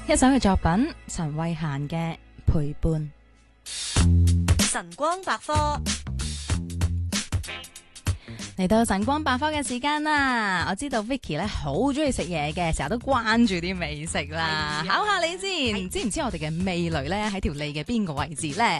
一首嘅作品，陳慧嫻嘅陪伴。 晨光百科。 嚟到晨光百科嘅時間啦，我知道 Vicky 咧好中意食嘢嘅，成日都關注啲美食啦。考下你先，知唔知我哋嘅味蕾咧喺條脷嘅邊個位置咧？